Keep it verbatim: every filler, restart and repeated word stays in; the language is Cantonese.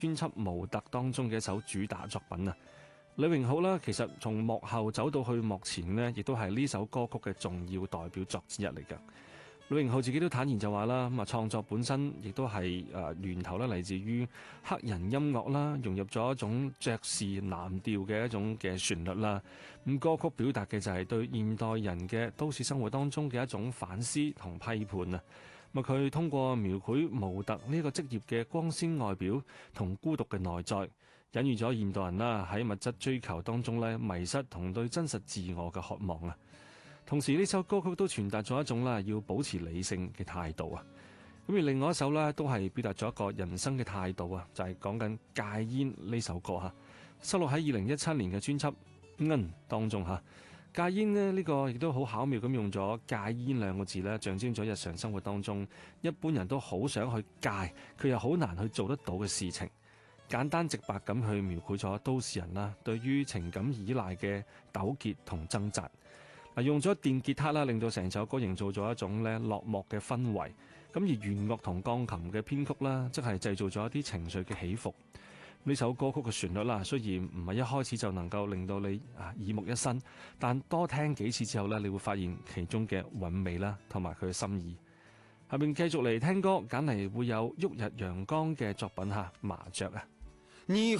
專輯《模特》當中嘅一首主打作品啊。李榮浩啦，其實從幕後走到去幕前呢，亦都係呢首歌曲嘅重要代表作之一嚟㗎。李榮浩自己都坦言就話啦，咁啊創作本身亦都係誒源頭咧嚟自於黑人音樂啦，融入咗一種爵士藍調嘅一種嘅旋律啦。咁歌曲表達嘅就係對現代人嘅都市生活當中嘅一種反思同批判啊。咁佢通過描繪模特呢個職業嘅光鮮外表同孤獨嘅內在，隱喻咗現代人啦喺物質追求當中咧迷失同對真實自我嘅渴望啊。同時呢首歌曲都傳達咗一種啦要保持理性嘅態度啊。咁而另外一首呢，都係表達咗一個人生嘅態度啊，就係講緊戒煙呢首歌嚇，收錄喺二零一七年嘅專輯《嗯》當中嚇。戒煙呢，呢個亦都好巧妙咁用咗戒煙兩個字呢，象徵咗日常生活當中一般人都好想去戒，佢又好難去做得到嘅事情。簡單直白咁去描繪咗都市人啦對於情感依賴嘅糾結同掙扎。嗱，用咗電吉他啦，令到成首歌營造咗一種咧落寞嘅氛圍。咁而弦樂同鋼琴嘅編曲啦，即係製造咗一啲情緒嘅起伏。呢首歌曲嘅旋律啦，雖然唔係一開始就能夠令到你啊耳目一新，但多聽幾次之後咧，你會發現其中嘅韻味啦，同埋佢嘅心意。下面繼續嚟聽歌，揀嚟會有旭日陽光嘅作品嚇，麻雀啊。 你